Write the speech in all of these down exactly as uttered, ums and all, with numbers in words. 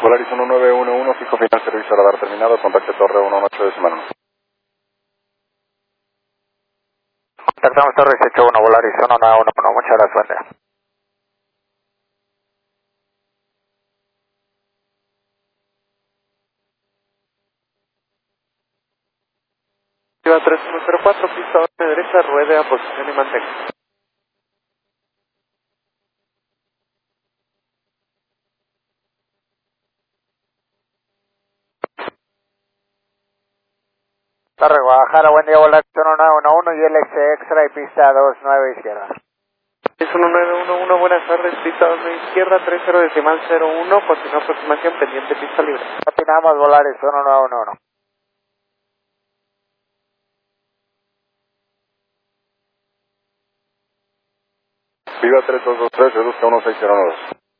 Volaris uno nueve uno uno, fijo final, servicio radar terminado, contacte torre uno ocho decimal uno. Contactamos torre dieciocho uno, Volaris uno nueve uno uno, muchas gracias, buen día. Viva tres uno cero cuatro, pista de derecha, ruede a posición y mantenga. Torre Guadalajara, buen día, Volaris uno nueve uno uno y L S extra y pista dos nueve izquierda. Es uno nueve uno uno, buenas tardes, pista dos nueve izquierda, tres cero decimal cero uno, continúa aproximación, pendiente pista libre. Continuamos, Volaris uno nueve uno uno. Viva tres dos dos tres, reduzca uno seis cero dos.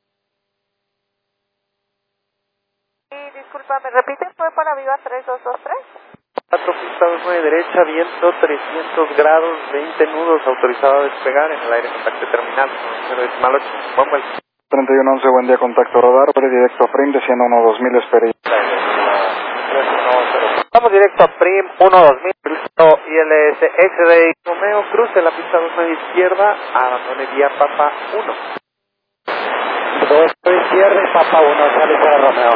Sí, disculpa, ¿me repites? ¿Fue para Viva tres dos dos tres? cuatro, pista dos nueve derecha, viento trescientos grados, veinte nudos, autorizado a despegar en el aire, contacto terminal, cero decimal ocho, buen vuelo. treinta y uno once, buen día, contacto radar, predirecto a Prim, desciendo uno dos mil, espere. Vamos directo a Prim uno dos mil y L S X-Ray. Romeo, cruce la pista dos nueve izquierda, abandone vía Papa uno. dos izquierda y Papa uno, sale para Romeo.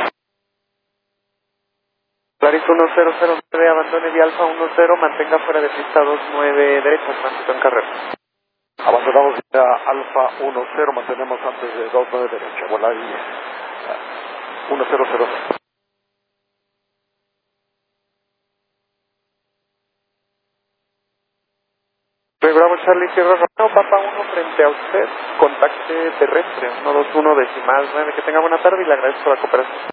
Volaris uno cero cero nueve, abandone vía Alfa uno cero, mantenga fuera de pista dos nueve derecha, tránsito en carrera. Abandonamos ya Alfa uno cero, mantenemos antes de dos nueve derecha, Volaris uno cero cero. Bravo Charlie Sierra Romeo, Papa uno frente a usted, contacte terrestre, uno dos uno decimal nueve, que tenga buena tarde y le agradezco la cooperación.